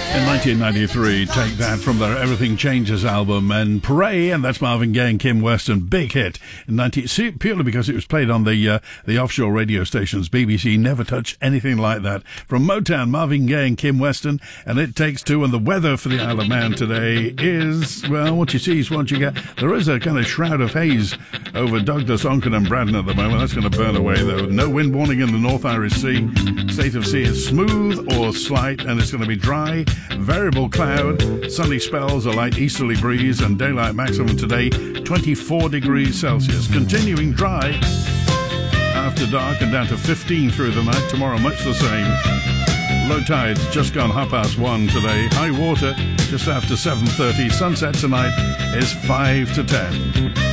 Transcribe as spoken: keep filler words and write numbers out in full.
In nineteen ninety-three, take that from their Everything Changes album, and Pray, and that's Marvin Gaye and Kim Weston, big hit in nineteen see, purely because it was played on the uh, the offshore radio stations. B B C never touched anything like that. From Motown, Marvin Gaye and Kim Weston, and It Takes Two. And the weather for the Isle of Man today is, well, what you see is what you get. There is a kind of shroud of haze over Douglas, Onken and Braddon at the moment. That's going to burn away, though. No wind warning in the North Irish Sea. State of sea is smooth or slight, and it's going to be dry. Variable cloud, sunny spells, a light easterly breeze, and daylight maximum today twenty-four degrees Celsius. Continuing dry after dark and down to fifteen through the night. Tomorrow much the same. Low tide's just gone half past one today. High water just after seven thirty. Sunset tonight is five to ten.